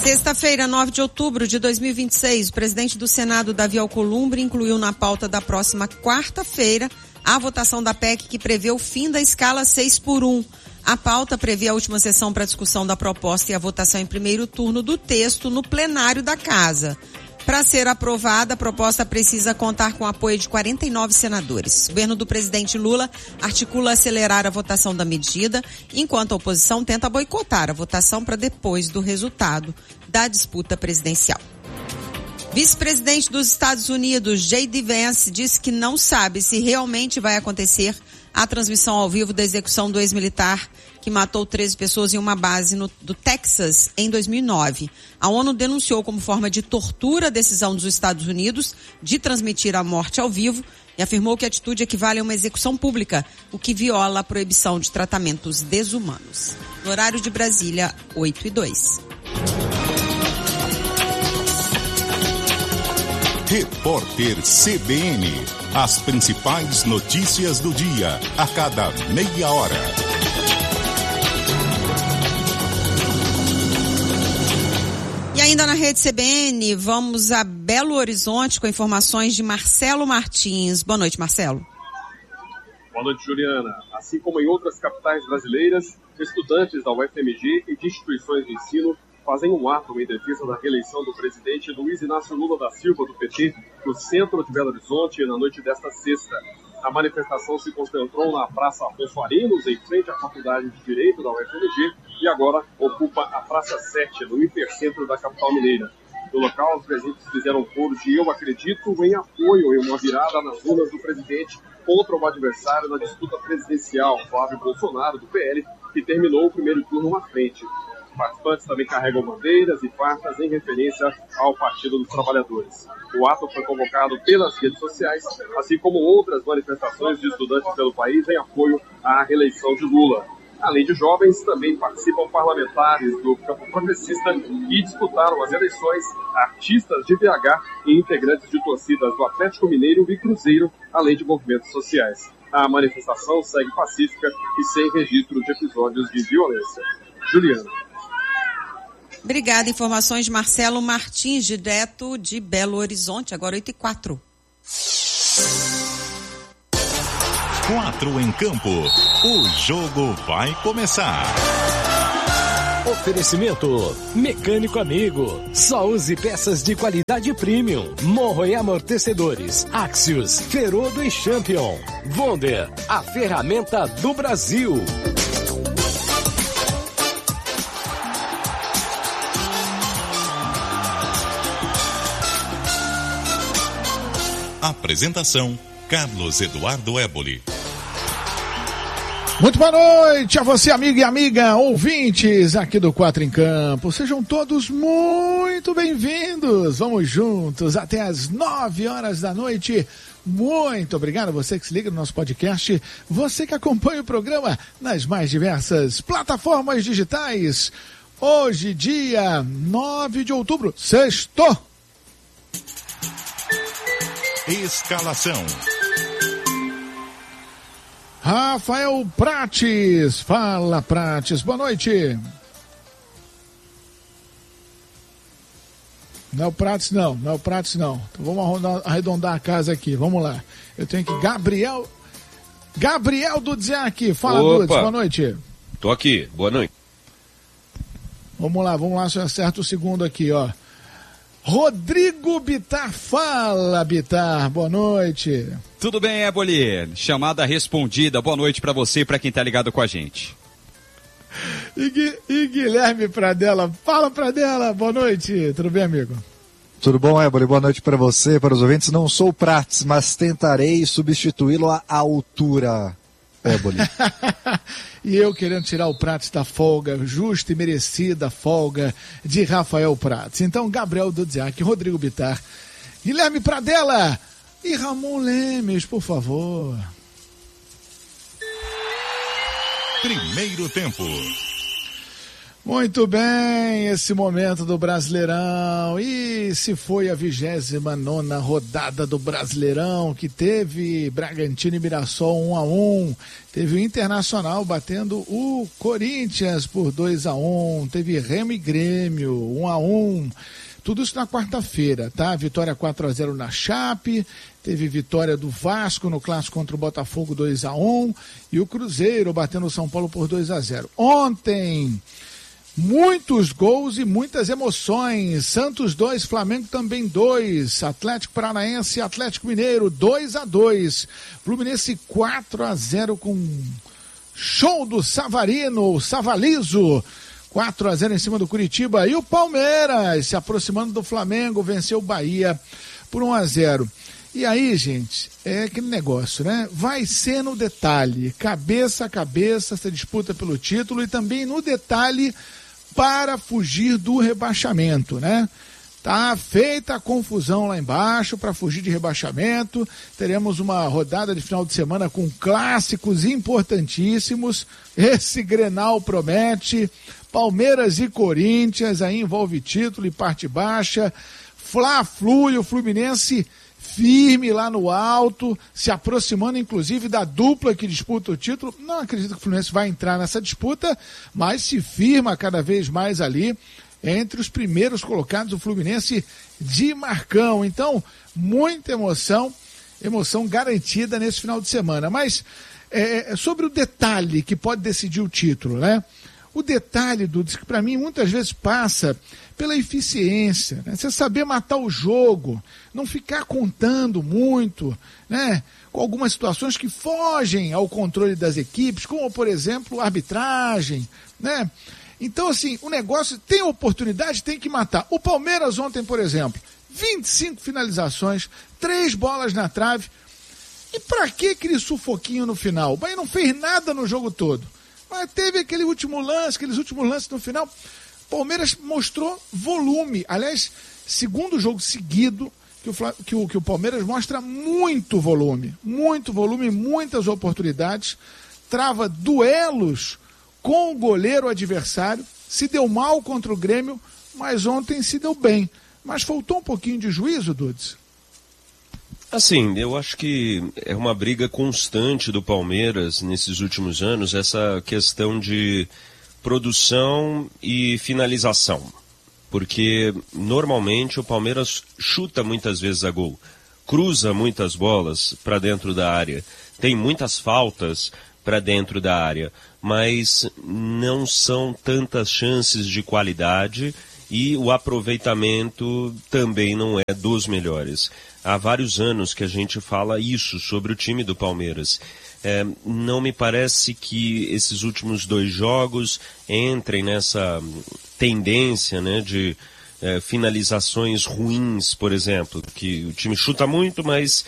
Sexta-feira, 9 de outubro de 2026, o presidente do Senado, Davi Alcolumbre, incluiu na pauta da próxima quarta-feira a votação da PEC que prevê o fim da escala 6x1. A pauta prevê a última sessão para discussão da proposta e a votação em primeiro turno do texto no plenário da Casa. Para ser aprovada, a proposta precisa contar com o apoio de 49 senadores. O governo do presidente Lula articula acelerar a votação da medida, enquanto a oposição tenta boicotar a votação para depois do resultado da disputa presidencial. Vice-presidente dos Estados Unidos, J.D. Vance, disse que não sabe se realmente vai acontecer a transmissão ao vivo da execução do ex-militar que matou 13 pessoas em uma base do Texas em 2009. A ONU denunciou como forma de tortura a decisão dos Estados Unidos de transmitir a morte ao vivo e afirmou que a atitude equivale a uma execução pública, o que viola a proibição de tratamentos desumanos. No horário de Brasília, 8:02. Repórter CBN. As principais notícias do dia, a cada meia hora. E ainda na rede CBN, vamos a Belo Horizonte com informações de Marcelo Martins. Boa noite, Marcelo. Boa noite, Juliana. Assim como em outras capitais brasileiras, estudantes da UFMG e de instituições de ensino fazem um ato em defesa da reeleição do presidente Luiz Inácio Lula da Silva, do PT, no centro de Belo Horizonte, na noite desta sexta. A manifestação se concentrou na Praça Afonso Arinos, em frente à Faculdade de Direito da UFMG, e agora ocupa a Praça 7, no hipercentro da capital mineira. No local, os presentes fizeram coro de "Eu acredito" em apoio em uma virada nas urnas do presidente contra o adversário na disputa presidencial, Flávio Bolsonaro, do PL, que terminou o primeiro turno na frente. Participantes também carregam bandeiras e fardas em referência ao Partido dos Trabalhadores. O ato foi convocado pelas redes sociais, assim como outras manifestações de estudantes pelo país em apoio à reeleição de Lula. Além de jovens, também participam parlamentares do campo progressista que disputaram as eleições, artistas de BH e integrantes de torcidas do Atlético Mineiro e Cruzeiro, além de movimentos sociais. A manifestação segue pacífica e sem registro de episódios de violência. Juliana. Obrigada. Informações de Marcelo Martins, direto de Belo Horizonte, agora 8:04. 4 em campo. O jogo vai começar. Oferecimento Mecânico Amigo. Só use peças de qualidade premium. Morro e amortecedores. Axios, Ferodo e Champion. Wonder, a ferramenta do Brasil. Apresentação: Carlos Eduardo Éboli. Muito boa noite a você, amigo e amiga, ouvintes aqui do 4 em Campo. Sejam todos muito bem-vindos. Vamos juntos até as 9 horas da noite. Muito obrigado a você que se liga no nosso podcast, você que acompanha o programa nas mais diversas plataformas digitais. Hoje, dia 9 de outubro, sexto. Escalação. Rafael Prates. Fala, Prates. Boa noite. Não é o Prates, não. Não é o Prates, não. Então vamos arredondar a casa aqui. Vamos lá. Eu tenho aqui Gabriel Dudziak. Fala, Dudes. Boa noite. Tô aqui. Boa noite. Vamos lá. Só acerta o segundo aqui, ó. Rodrigo Bitar. Fala, Bitar. Boa noite. Tudo bem, Éboli? Chamada respondida. Boa noite pra você e pra quem tá ligado com a gente. E Guilherme Pradella. Fala, Pradella. Boa noite. Tudo bem, amigo? Tudo bom, Éboli? Boa noite para você, para os ouvintes. Não sou o Prates, mas tentarei substituí-lo à altura, Éboli. E eu querendo tirar o Prates da folga, justa e merecida folga de Rafael Prates. Então, Gabriel Dudziak, Rodrigo Bitar, Guilherme Pradella e Ramon Lemes, por favor. Primeiro tempo. Muito bem, esse momento do Brasileirão. E se foi a 29ª rodada do Brasileirão, que teve Bragantino e Mirassol 1-1, teve o Internacional batendo o Corinthians por 2-1, teve Remo e Grêmio 1-1. Tudo isso na quarta-feira, tá? Vitória 4-0 na Chape, teve vitória do Vasco no clássico contra o Botafogo 2-1 e o Cruzeiro batendo o São Paulo por 2-0. Ontem, muitos gols e muitas emoções. Santos 2, Flamengo também 2. Atlético Paranaense e Atlético Mineiro 2-2. Fluminense 4-0 com show do Savarino, Savalizo. 4-0 em cima do Curitiba. E o Palmeiras, se aproximando do Flamengo, venceu o Bahia por 1-0. E aí, gente, é aquele negócio, né? Vai ser no detalhe, cabeça a cabeça, essa disputa pelo título e também no detalhe para fugir do rebaixamento, né? Tá feita a confusão lá embaixo para fugir de rebaixamento. Teremos uma rodada de final de semana com clássicos importantíssimos. Esse Grenal promete. Palmeiras e Corinthians, aí envolve título e parte baixa. Fla-Flu e o Fluminense firme lá no alto, se aproximando inclusive da dupla que disputa o título. Não acredito que o Fluminense vai entrar nessa disputa, mas se firma cada vez mais ali entre os primeiros colocados, o Fluminense de Marcão. Então, muita emoção garantida nesse final de semana. Mas sobre o detalhe que pode decidir o título, né? O detalhe, Dudes, que para mim muitas vezes passa pela eficiência, né? Você saber matar o jogo, não ficar contando muito, né? Com algumas situações que fogem ao controle das equipes, como, por exemplo, arbitragem, né? Então, assim, o negócio tem oportunidade, tem que matar. O Palmeiras ontem, por exemplo, 25 finalizações, 3 bolas na trave. E para que aquele sufoquinho no final? O Bahia não fez nada no jogo todo. Mas teve aqueles últimos lances no final. Palmeiras mostrou volume. Aliás, segundo jogo seguido que o Palmeiras mostra muito volume, muitas oportunidades, trava duelos com o goleiro adversário, se deu mal contra o Grêmio, mas ontem se deu bem. Mas faltou um pouquinho de juízo, Dudes? Assim, eu acho que é uma briga constante do Palmeiras nesses últimos anos, essa questão de produção e finalização. Porque normalmente o Palmeiras chuta muitas vezes a gol, cruza muitas bolas para dentro da área, tem muitas faltas para dentro da área, mas não são tantas chances de qualidade e o aproveitamento também não é dos melhores. Há vários anos que a gente fala isso sobre o time do Palmeiras. Não me parece que esses últimos 2 jogos entrem nessa tendência, né, de finalizações ruins, por exemplo, que o time chuta muito, mas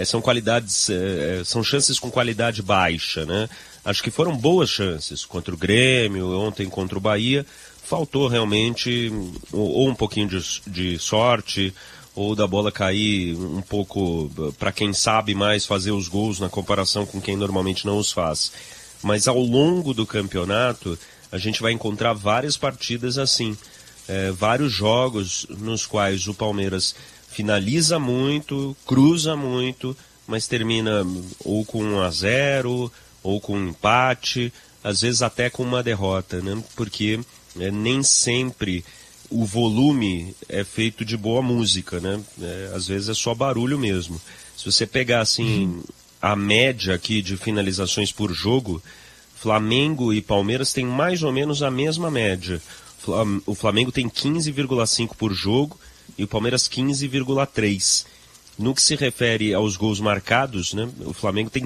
são chances com qualidade baixa, né? Acho que foram boas chances contra o Grêmio, ontem contra o Bahia. Faltou realmente ou um pouquinho de sorte, ou da bola cair um pouco para quem sabe mais fazer os gols na comparação com quem normalmente não os faz. Mas ao longo do campeonato, a gente vai encontrar várias partidas assim, vários jogos nos quais o Palmeiras finaliza muito, cruza muito, mas termina ou com 1-0, ou com um empate, às vezes até com uma derrota, né? Porque nem sempre o volume é feito de boa música, né? Às vezes é só barulho mesmo. Se você pegar assim a média aqui de finalizações por jogo, Flamengo e Palmeiras têm mais ou menos a mesma média. O Flamengo tem 15,5 por jogo e o Palmeiras 15,3. No que se refere aos gols marcados, né? O Flamengo tem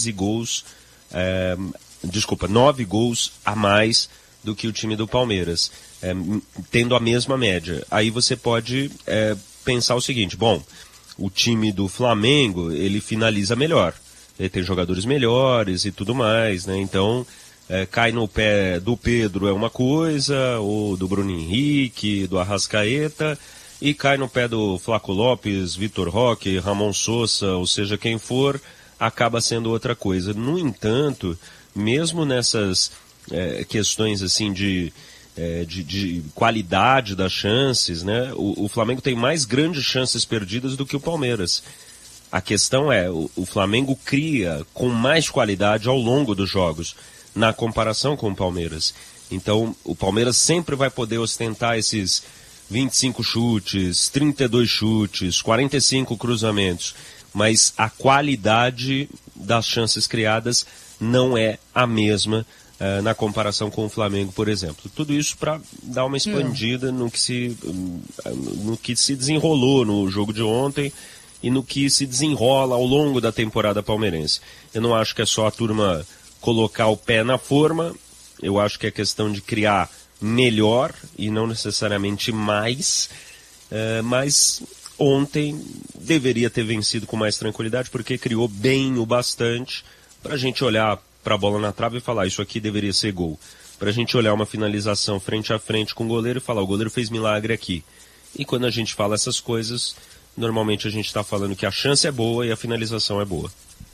9 gols a mais do que o time do Palmeiras, tendo a mesma média. Aí você pode pensar o seguinte: bom, o time do Flamengo, ele finaliza melhor, ele tem jogadores melhores e tudo mais, né? Então, cai no pé do Pedro é uma coisa, ou do Bruno Henrique, do Arrascaeta, e cai no pé do Flaco Lopes, Vitor Roque, Ramon Sousa, ou seja, quem for, acaba sendo outra coisa. No entanto, mesmo nessas questões assim de de qualidade das chances, né? O Flamengo tem mais grandes chances perdidas do que o Palmeiras. A questão é, o Flamengo cria com mais qualidade ao longo dos jogos, na comparação com o Palmeiras. Então, o Palmeiras sempre vai poder ostentar esses 25 chutes, 32 chutes, 45 cruzamentos, mas a qualidade das chances criadas não é a mesma na comparação com o Flamengo, por exemplo. Tudo isso para dar uma expandida no que se desenrolou no jogo de ontem e no que se desenrola ao longo da temporada palmeirense. Eu não acho que é só a turma colocar o pé na forma, eu acho que é questão de criar melhor e não necessariamente mais, mas ontem deveria ter vencido com mais tranquilidade, porque criou bem o bastante para a gente olhar para a bola na trave e falar, isso aqui deveria ser gol. Para a gente olhar uma finalização frente a frente com o goleiro e falar, o goleiro fez milagre aqui. E quando a gente fala essas coisas, normalmente a gente está falando que a chance é boa e a finalização é boa.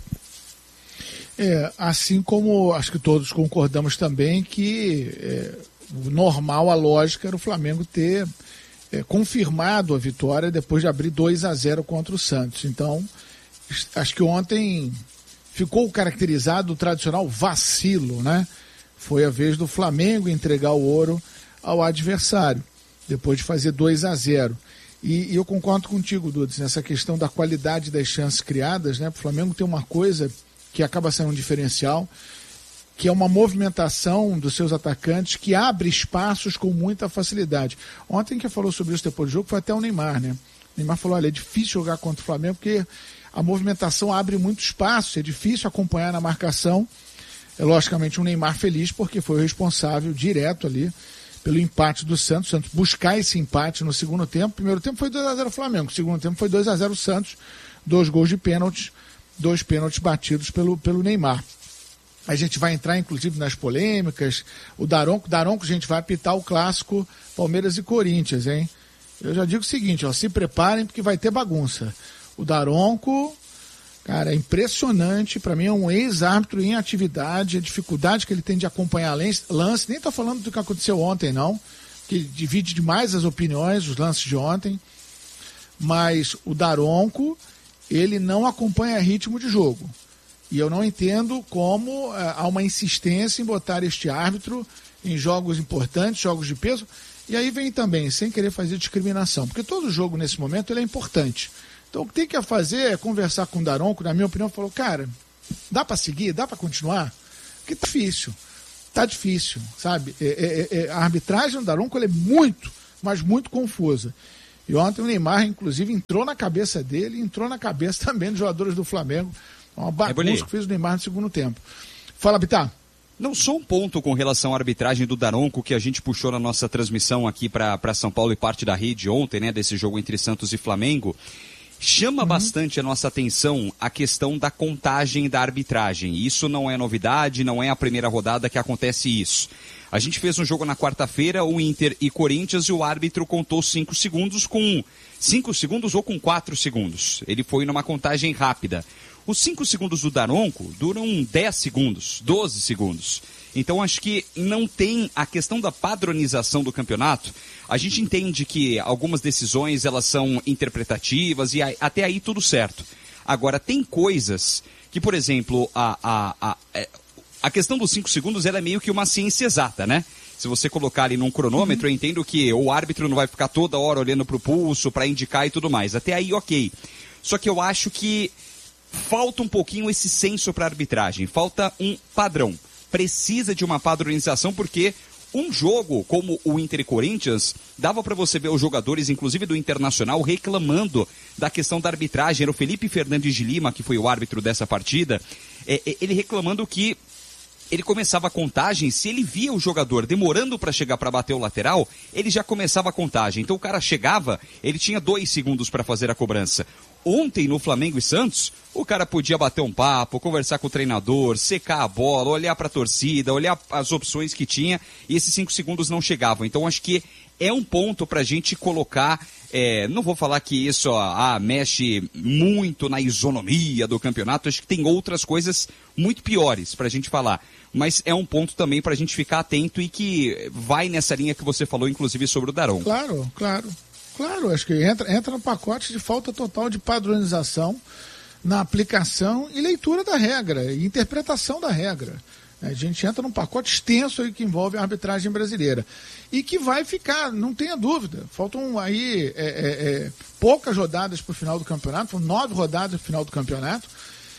Assim como acho que todos concordamos também que normal, a lógica era o Flamengo ter confirmado a vitória depois de abrir 2-0 contra o Santos. Então, acho que ontem ficou caracterizado o tradicional vacilo, né? Foi a vez do Flamengo entregar o ouro ao adversário, depois de fazer 2-0. E eu concordo contigo, Dudes, nessa questão da qualidade das chances criadas, né? O Flamengo tem uma coisa que acaba sendo um diferencial, que é uma movimentação dos seus atacantes que abre espaços com muita facilidade. Ontem quem falou sobre isso depois do jogo foi até o Neymar, né? O Neymar falou, olha, é difícil jogar contra o Flamengo porque a movimentação abre muito espaço, é difícil acompanhar na marcação. É logicamente um Neymar feliz porque foi o responsável direto ali pelo empate do Santos. O Santos buscar esse empate no segundo tempo. Primeiro tempo foi 2-0 Flamengo, segundo tempo foi 2-0 Santos, 2 gols de pênalti, 2 pênaltis batidos pelo Neymar. A gente vai entrar, inclusive, nas polêmicas. O Daronco, a gente vai apitar o clássico Palmeiras e Corinthians, hein? Eu já digo o seguinte, ó, se preparem porque vai ter bagunça. O Daronco, cara, é impressionante. Para mim é um ex-árbitro em atividade, a dificuldade que ele tem de acompanhar lance. Nem tô falando do que aconteceu ontem, não, que divide demais as opiniões, os lances de ontem. Mas o Daronco, ele não acompanha ritmo de jogo. E eu não entendo como há uma insistência em botar este árbitro em jogos importantes, jogos de peso. E aí vem também, sem querer fazer discriminação, porque todo jogo nesse momento ele é importante. Então o que tem que fazer é conversar com o Daronco, na minha opinião, falou, cara, dá para seguir, dá para continuar? Porque tá difícil, sabe? A arbitragem do Daronco é muito, mas muito confusa. E ontem o Neymar, inclusive, entrou na cabeça dele, entrou na cabeça também dos jogadores do Flamengo. Uma bagunça que fez o Neymar no segundo tempo. Fala, Bittar. Não, só um ponto com relação à arbitragem do Daronco, que a gente puxou na nossa transmissão aqui para São Paulo e parte da rede ontem, né, desse jogo entre Santos e Flamengo. Chama bastante a nossa atenção a questão da contagem da arbitragem. Isso não é novidade, não é a primeira rodada que acontece isso. A gente fez um jogo na quarta-feira, o Inter e Corinthians, e o árbitro contou 5 segundos com 5 segundos ou com 4 segundos. Ele foi numa contagem rápida. Os 5 segundos do Daronco duram 10 segundos, 12 segundos. Então acho que não tem a questão da padronização do campeonato. A gente entende que algumas decisões elas são interpretativas e até aí tudo certo. Agora tem coisas que, por exemplo, a questão dos 5 segundos ela é meio que uma ciência exata, né? Se você colocar ali num cronômetro, eu entendo que o árbitro não vai ficar toda hora olhando para o pulso, para indicar e tudo mais. Até aí, ok. Só que eu acho que falta um pouquinho esse senso para a arbitragem, falta um padrão. Precisa de uma padronização, porque um jogo como o Inter e Corinthians, dava para você ver os jogadores, inclusive do Internacional, reclamando da questão da arbitragem. Era o Felipe Fernandes de Lima, que foi o árbitro dessa partida, ele reclamando que ele começava a contagem, se ele via o jogador demorando para chegar para bater o lateral, ele já começava a contagem. Então o cara chegava, ele tinha 2 segundos para fazer a cobrança. Ontem no Flamengo e Santos, o cara podia bater um papo, conversar com o treinador, secar a bola, olhar para a torcida, olhar as opções que tinha, e esses 5 segundos não chegavam. Então acho que é um ponto para a gente colocar, não vou falar que isso mexe muito na isonomia do campeonato, acho que tem outras coisas muito piores para a gente falar, mas é um ponto também para a gente ficar atento e que vai nessa linha que você falou, inclusive sobre o Daronco. Claro, acho que entra no pacote de falta total de padronização na aplicação e leitura da regra, e interpretação da regra. A gente entra num pacote extenso aí que envolve a arbitragem brasileira. E que vai ficar, não tenha dúvida. Faltam aí poucas rodadas para o final do campeonato, são 9 rodadas para o final do campeonato.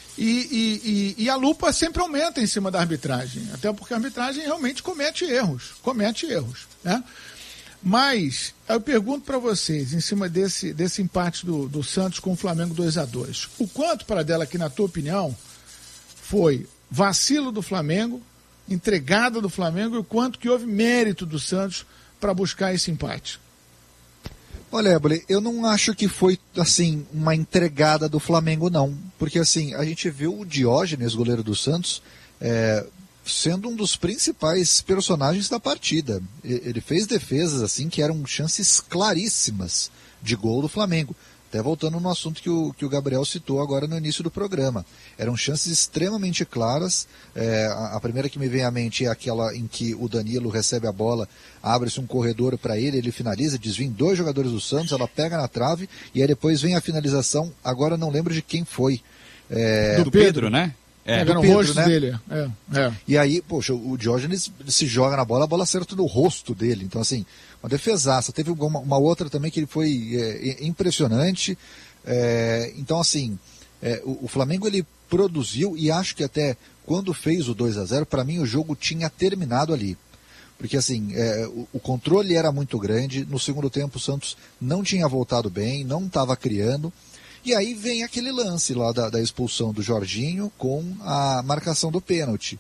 E a lupa sempre aumenta em cima da arbitragem, até porque a arbitragem realmente comete erros, né? Mas eu pergunto para vocês, em cima desse empate do Santos com o Flamengo 2-2, o quanto, Pradella, que na tua opinião foi vacilo do Flamengo, entregada do Flamengo, e o quanto que houve mérito do Santos para buscar esse empate? Olha, Ébole, eu não acho que foi, assim, uma entregada do Flamengo, não. Porque, assim, a gente viu o Diógenes, goleiro do Santos, sendo um dos principais personagens da partida. Ele fez defesas, assim, que eram chances claríssimas de gol do Flamengo. Até voltando no assunto que o Gabriel citou agora no início do programa. Eram chances extremamente claras. A primeira que me vem à mente é aquela em que o Danilo recebe a bola, abre-se um corredor para ele finaliza, desvia em 2 jogadores do Santos, ela pega na trave e aí depois vem a finalização. Agora não lembro de quem foi. Do Pedro, né? No rosto dele. E aí, poxa, o Diógenes se joga na bola, a bola acerta no rosto dele. Então, assim, uma defesaça. Teve uma outra também que ele foi impressionante. Então, assim, o Flamengo ele produziu, e acho que até quando fez o 2-0, para mim o jogo tinha terminado ali. Porque, assim, o controle era muito grande. No segundo tempo, o Santos não tinha voltado bem, não estava criando. E aí vem aquele lance lá da expulsão do Jorginho com a marcação do pênalti.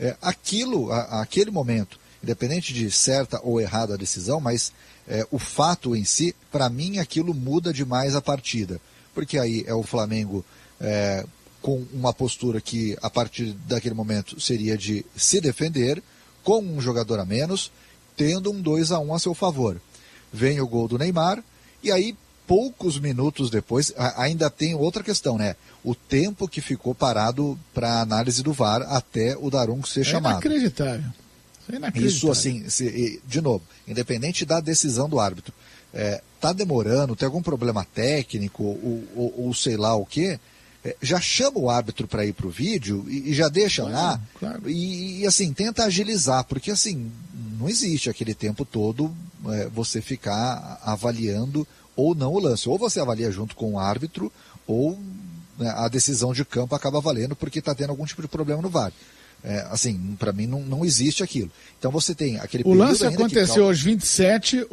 Aquele momento, independente de certa ou errada a decisão, mas o fato em si, para mim, aquilo muda demais a partida. Porque aí é o Flamengo com uma postura que, a partir daquele momento, seria de se defender, com um jogador a menos, tendo um 2-1 a seu favor. Vem o gol do Neymar, e aí, poucos minutos depois, ainda tem outra questão, né? O tempo que ficou parado para análise do VAR até o Daronco ser chamado. Inacreditável. Isso, assim, de novo, independente da decisão do árbitro, tá demorando, tem algum problema técnico ou sei lá o quê, já chama o árbitro para ir para o vídeo e já deixa lá. Claro. E assim, tenta agilizar, porque assim, não existe aquele tempo todo você ficar avaliando ou não o lance. Ou você avalia junto com o árbitro, ou a decisão de campo acaba valendo porque está tendo algum tipo de problema no VAR. Assim, para mim não existe aquilo. Então você tem aquele período. O lance aconteceu aos 27,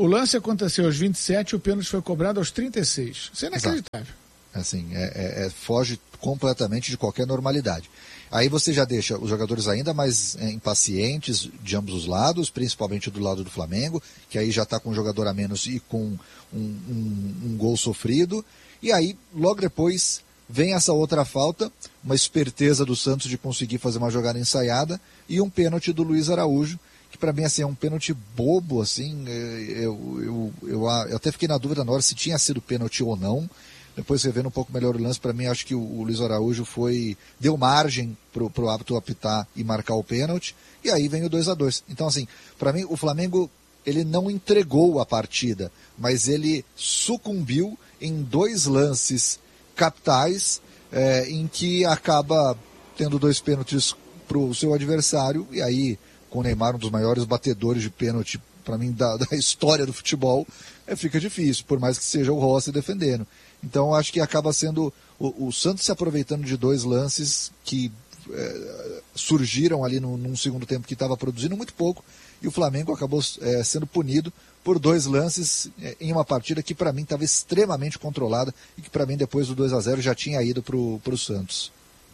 e o pênalti foi cobrado aos 36. Isso é inacreditável. Exato. Assim, foge completamente de qualquer normalidade. Aí você já deixa os jogadores ainda mais impacientes de ambos os lados, principalmente do lado do Flamengo, que aí já está com um jogador a menos e com um gol sofrido. E aí, logo depois, vem essa outra falta, uma esperteza do Santos de conseguir fazer uma jogada ensaiada, e um pênalti do Luiz Araújo, que para mim assim, é um pênalti bobo, assim, eu até fiquei na dúvida na hora se tinha sido pênalti ou não. Depois, revendo um pouco melhor o lance, para mim, acho que o Luiz Araújo deu margem para o árbitro apitar e marcar o pênalti, e aí vem o 2-2. Então, assim, para mim, o Flamengo, ele não entregou a partida, mas ele sucumbiu em 2 lances capitais, em que acaba tendo 2 pênaltis para o seu adversário, e aí, com o Neymar, um dos maiores batedores de pênalti, para mim, da história do futebol, fica difícil, por mais que seja o Rossi defendendo. Então, acho que acaba sendo o Santos se aproveitando de 2 lances que surgiram ali num segundo tempo que estava produzindo muito pouco, e o Flamengo acabou sendo punido por 2 lances em uma partida que para mim estava extremamente controlada e que para mim depois do 2-0 já tinha ido para o Santos.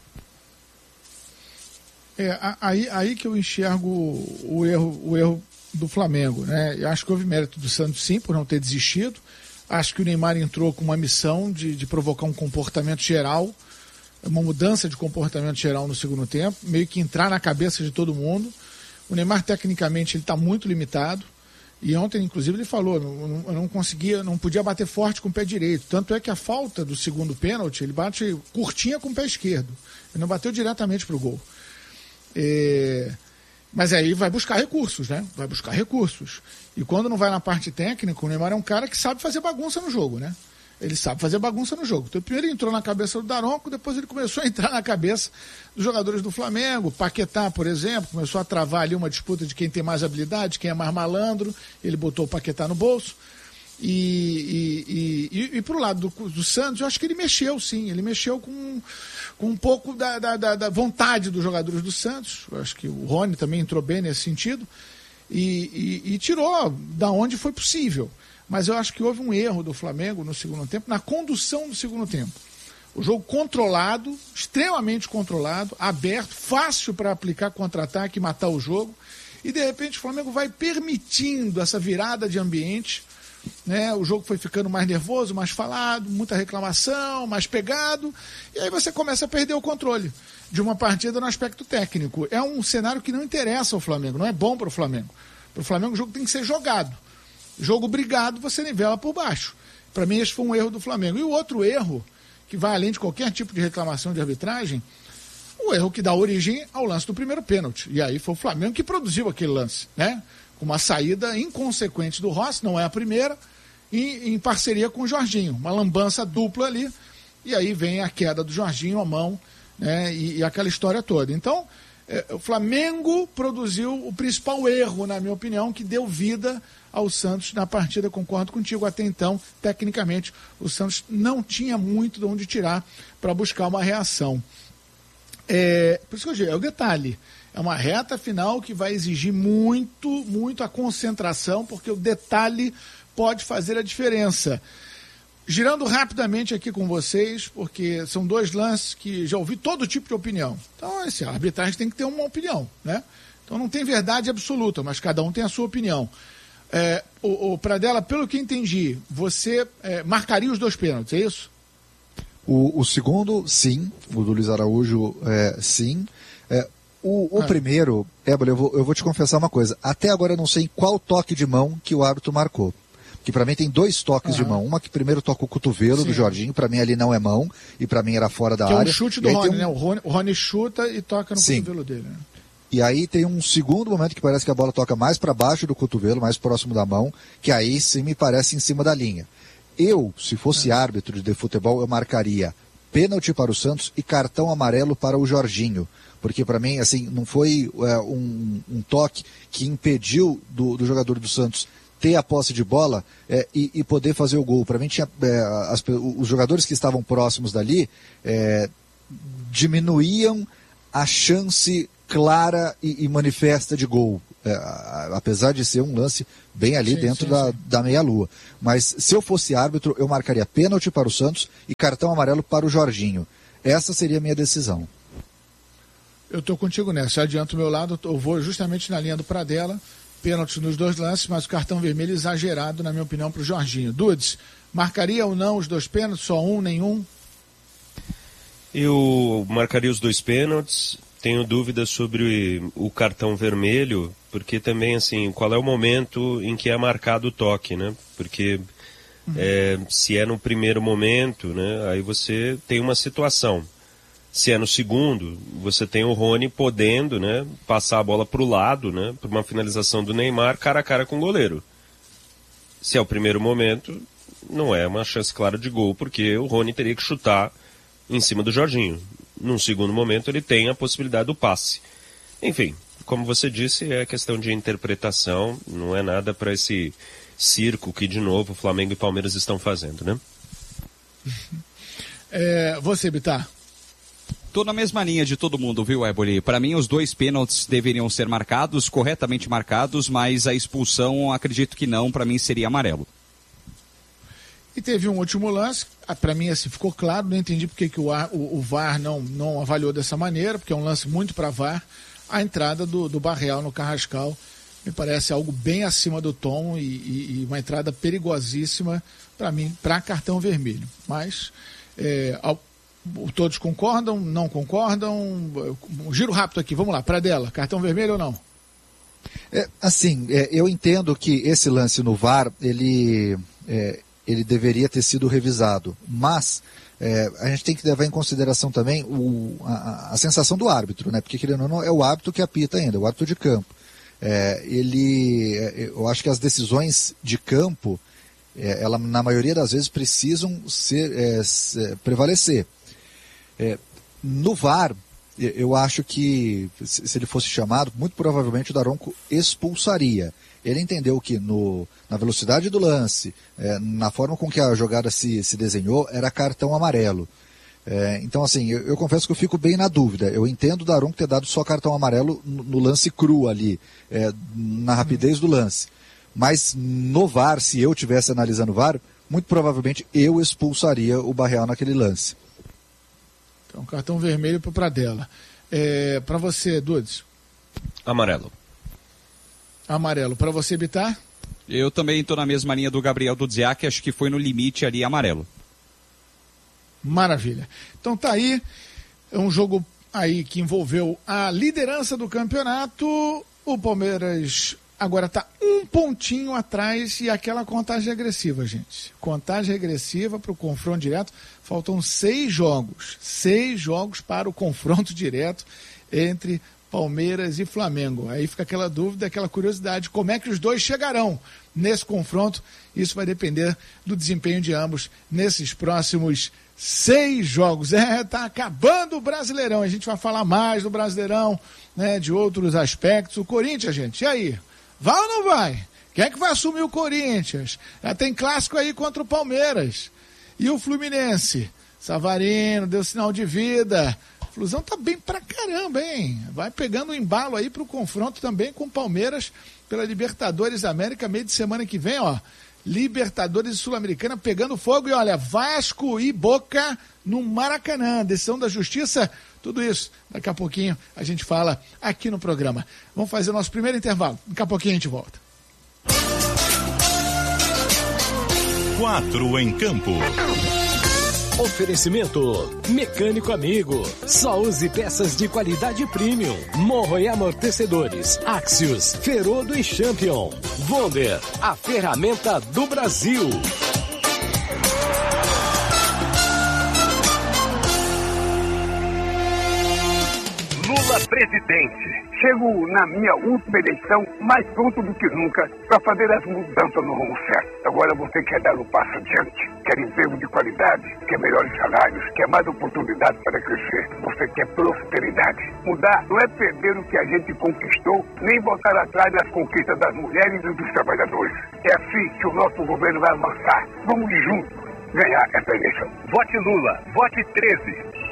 Aí que eu enxergo o erro do Flamengo, né? Eu acho que houve mérito do Santos sim, por não ter desistido. Acho que o Neymar entrou com uma missão de provocar um comportamento geral, uma mudança de comportamento geral no segundo tempo, meio que entrar na cabeça de todo mundo. O Neymar, tecnicamente, ele está muito limitado. E ontem, inclusive, ele falou, não podia bater forte com o pé direito. Tanto é que a falta do segundo pênalti, ele bate curtinha com o pé esquerdo. Ele não bateu diretamente para o gol. Mas aí vai buscar recursos, né? Vai buscar recursos. E quando não vai na parte técnica, o Neymar é um cara que sabe fazer bagunça no jogo, né? Ele sabe fazer bagunça no jogo. Então, primeiro ele entrou na cabeça do Daronco, depois ele começou a entrar na cabeça dos jogadores do Flamengo. Paquetá, por exemplo, começou a travar ali uma disputa de quem tem mais habilidade, quem é mais malandro. Ele botou o Paquetá no bolso. E pro lado do Santos, eu acho que ele mexeu, sim. Ele mexeu com um pouco da vontade dos jogadores do Santos. Eu acho que o Rony também entrou bem nesse sentido. E tirou da onde foi possível. Mas eu acho que houve um erro do Flamengo no segundo tempo, na condução do segundo tempo. O jogo controlado, extremamente controlado, aberto, fácil para aplicar contra-ataque e matar o jogo. E de repente o Flamengo vai permitindo essa virada de ambiente, né? O jogo foi ficando mais nervoso, mais falado, muita reclamação, mais pegado. E aí você começa a perder o controle de uma partida no aspecto técnico. É um cenário que não interessa ao Flamengo, não é bom para o Flamengo. Para o Flamengo o jogo tem que ser jogado. Jogo brigado, você nivela por baixo. Para mim, esse foi um erro do Flamengo. E o outro erro, que vai além de qualquer tipo de reclamação de arbitragem, o erro que dá origem ao lance do primeiro pênalti. E aí foi o Flamengo que produziu aquele lance, né? Com uma saída inconsequente do Rossi, não é a primeira, e em parceria com o Jorginho. Uma lambança dupla ali, e aí vem a queda do Jorginho, a mão, né? E aquela história toda. Então, o Flamengo produziu o principal erro, na minha opinião, que deu vida ao Santos na partida. Concordo contigo, até então, tecnicamente, o Santos não tinha muito de onde tirar para buscar uma reação. Por isso que eu digo, é o detalhe. É uma reta final que vai exigir muito a concentração, porque o detalhe pode fazer a diferença. Girando rapidamente aqui com vocês, porque são dois lances que já ouvi todo tipo de opinião. Então, a arbitragem tem que ter uma opinião, né? Então não tem verdade absoluta, mas cada um tem a sua opinião. O Pradella, pelo que entendi, você marcaria os dois pênaltis, é isso? O segundo, sim. O do Luiz Araújo, sim. O primeiro, Ébole, eu vou te confessar uma coisa. Até agora eu não sei em qual toque de mão que o árbitro marcou. Que para mim tem dois toques de mão. Uma que primeiro toca o cotovelo do Jorginho, para mim ali não é mão, e para mim era fora da área. É um chute do Rony, né? O Rony chuta e toca no cotovelo dele, né? E aí tem um segundo momento que parece que a bola toca mais para baixo do cotovelo, mais próximo da mão, que aí sim me parece em cima da linha. Eu, se fosse árbitro de futebol, eu marcaria pênalti para o Santos e cartão amarelo para o Jorginho. Porque para mim, assim, não foi um toque que impediu do jogador do Santos ter a posse de bola e poder fazer o gol. Para mim, os jogadores que estavam próximos dali diminuíam a chance clara e manifesta de gol, apesar de ser um lance bem ali dentro da meia-lua. Mas se eu fosse árbitro, eu marcaria pênalti para o Santos e cartão amarelo para o Jorginho. Essa seria a minha decisão. Eu estou contigo nessa. Eu adianto o meu lado, eu vou justamente na linha do Pradella. Pênalti nos dois lances, mas o cartão vermelho exagerado, na minha opinião, para o Jorginho. Dudes, marcaria ou não os dois pênaltis? Só um, nenhum? Eu marcaria os dois pênaltis. Tenho dúvidas sobre o cartão vermelho, porque também, assim, qual é o momento em que é marcado o toque, né? Porque se é no primeiro momento, né, aí você tem uma situação. Se é no segundo, você tem o Rony podendo, né, passar a bola para o lado, né, para uma finalização do Neymar cara a cara com o goleiro. Se é o primeiro momento, não é uma chance clara de gol, porque o Rony teria que chutar em cima do Jorginho. Num segundo momento, ele tem a possibilidade do passe. Enfim, como você disse, é questão de interpretação, não é nada para esse circo que, de novo, Flamengo e Palmeiras estão fazendo, né? Você, Bittar? Tô na mesma linha de todo mundo, viu, Ébole? Para mim, os dois pênaltis deveriam ser marcados, corretamente marcados, mas a expulsão, acredito que não, para mim seria amarelo. E teve um último lance, para mim assim, ficou claro, não entendi porque que o VAR não avaliou dessa maneira, porque é um lance muito para VAR, a entrada do Barreal no Carrascal me parece algo bem acima do tom e uma entrada perigosíssima para mim, para cartão vermelho. Mas todos concordam, não concordam? Um giro rápido aqui, vamos lá, Pradella, cartão vermelho ou não? Eu entendo que esse lance no VAR, ele deveria ter sido revisado, mas a gente tem que levar em consideração também a sensação do árbitro, né? Porque querendo ou não, é o árbitro que apita ainda, o árbitro de campo. Eu acho que as decisões de campo, ela, na maioria das vezes, precisam prevalecer. No VAR, eu acho que, se ele fosse chamado, muito provavelmente o Daronco expulsaria. Ele entendeu que na velocidade do lance, na forma com que a jogada se desenhou, era cartão amarelo. Então, assim, eu confesso que eu fico bem na dúvida. Eu entendo o Daronco ter dado só cartão amarelo no lance cru ali, na rapidez do lance. Mas no VAR, se eu estivesse analisando o VAR, muito provavelmente eu expulsaria o Barreal naquele lance. Então, cartão vermelho para o Pradella. Para você, Dudes? Amarelo. Amarelo. Para você, Bittar? Eu também estou na mesma linha do Gabriel Dudziak, acho que foi no limite ali amarelo. Maravilha. Então tá aí, é um jogo aí que envolveu a liderança do campeonato. O Palmeiras agora está um pontinho atrás e aquela contagem regressiva, gente. Contagem regressiva para o confronto direto. Faltam 6 jogos. 6 jogos para o confronto direto entre Palmeiras e Flamengo. Aí fica aquela dúvida, aquela curiosidade, como é que os dois chegarão nesse confronto? Isso vai depender do desempenho de ambos nesses próximos 6 jogos. Tá acabando o Brasileirão. A gente vai falar mais do Brasileirão, né, de outros aspectos. O Corinthians, gente, e aí? Vai ou não vai? Quem é que vai assumir o Corinthians? Já tem clássico aí contra o Palmeiras. E o Fluminense? Savarino deu sinal de vida. O Flusão tá bem pra caramba, hein? Vai pegando um embalo aí pro confronto também com o Palmeiras pela Libertadores da América, meio de semana que vem, ó. Libertadores Sul-Americana pegando fogo e olha, Vasco e Boca no Maracanã, decisão da Justiça, tudo isso. Daqui a pouquinho a gente fala aqui no programa. Vamos fazer o nosso primeiro intervalo. Daqui a pouquinho a gente volta. 4 em campo. Oferecimento Mecânico Amigo. Só use peças de qualidade premium. Morro e amortecedores. Axios, Ferodo e Champion. Wonder, a ferramenta do Brasil. Lula presidente. Chego na minha última eleição mais pronto do que nunca para fazer as mudanças no rumo certo. Agora você quer dar um passo adiante, quer emprego de qualidade, quer melhores salários, quer mais oportunidades para crescer. Você quer prosperidade. Mudar não é perder o que a gente conquistou, nem voltar atrás das conquistas das mulheres e dos trabalhadores. É assim que o nosso governo vai avançar. Vamos juntos ganhar essa eleição. Vote Lula, vote 13.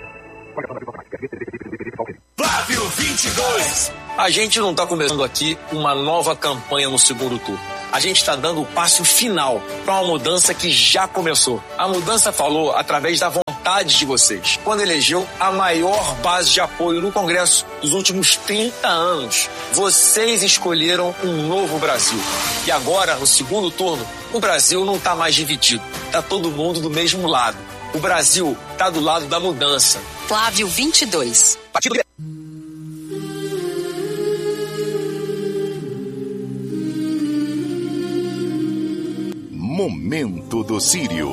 Flávio 22. A gente não está começando aqui uma nova campanha no segundo turno. A gente está dando o passo final para uma mudança que já começou. A mudança falou através da vontade de vocês, quando elegeu a maior base de apoio no Congresso dos últimos 30 anos. Vocês escolheram um novo Brasil. E agora, no segundo turno, o Brasil não está mais dividido. Está todo mundo do mesmo lado. O Brasil está do lado da mudança. Flávio 22. Partido Momento do Sírio.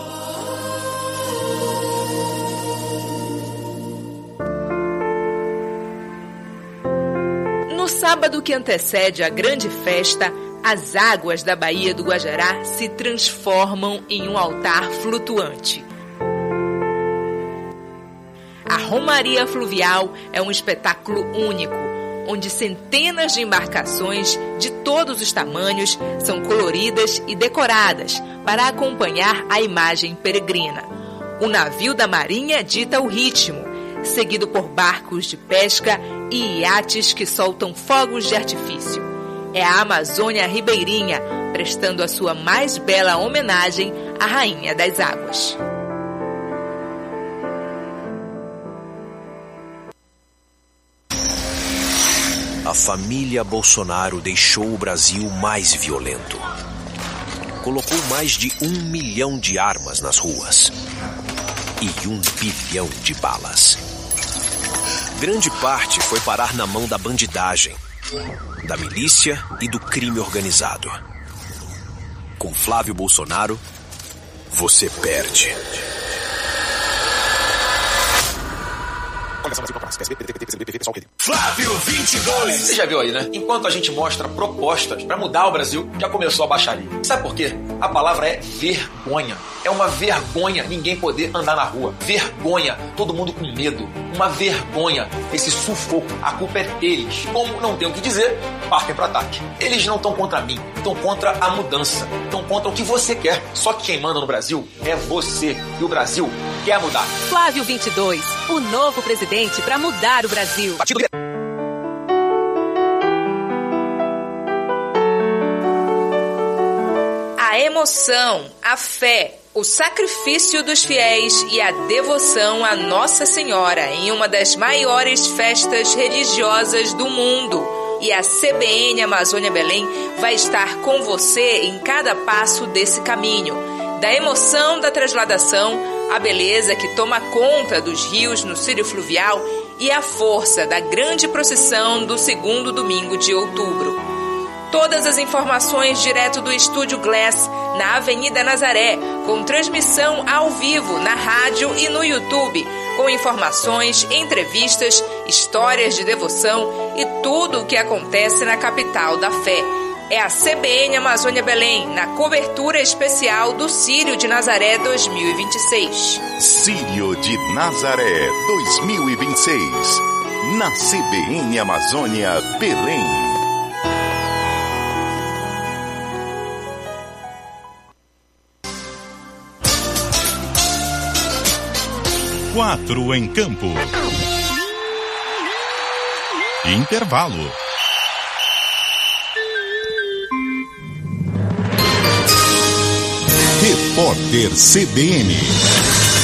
No sábado que antecede a grande festa, as águas da Baía do Guajará se transformam em um altar flutuante. A Romaria Fluvial é um espetáculo único, onde centenas de embarcações de todos os tamanhos são coloridas e decoradas para acompanhar a imagem peregrina. O navio da Marinha dita o ritmo, seguido por barcos de pesca e iates que soltam fogos de artifício. É a Amazônia Ribeirinha prestando a sua mais bela homenagem à Rainha das Águas. A família Bolsonaro deixou o Brasil mais violento. Colocou mais de 1 milhão de armas nas ruas e 1 bilhão de balas. Grande parte foi parar na mão da bandidagem, da milícia e do crime organizado. Com Flávio Bolsonaro, você perde. Flávio 22. Você já viu aí, né? Enquanto a gente mostra propostas para mudar o Brasil, já começou a baixaria. Sabe por quê? A palavra é vergonha. É uma vergonha ninguém poder andar na rua. Vergonha, todo mundo com medo. Uma vergonha, esse sufoco. A culpa é deles. Como não tem o que dizer, partem para ataque. Eles não estão contra mim, estão contra a mudança. Estão contra o que você quer. Só que quem manda no Brasil é você. E o Brasil quer mudar. Flávio 22, o novo presidente para mudar o Brasil. A emoção, a fé, o sacrifício dos fiéis e a devoção a Nossa Senhora em uma das maiores festas religiosas do mundo. E a CBN Amazônia Belém vai estar com você em cada passo desse caminho. Da emoção da transladação, a beleza que toma conta dos rios no Círio Fluvial e a força da grande procissão do segundo domingo de outubro. Todas as informações direto do Estúdio Glass, na Avenida Nazaré, com transmissão ao vivo na rádio e no YouTube, com informações, entrevistas, histórias de devoção e tudo o que acontece na capital da fé. É a CBN Amazônia Belém, na cobertura especial do Círio de Nazaré 2026. Círio de Nazaré 2026, na CBN Amazônia Belém. 4 em campo. Intervalo. Repórter CBN.